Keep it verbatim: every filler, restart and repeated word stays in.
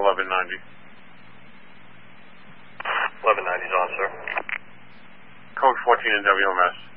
eleven ninety. eleven ninety is on, sir. Code fourteen in W M S.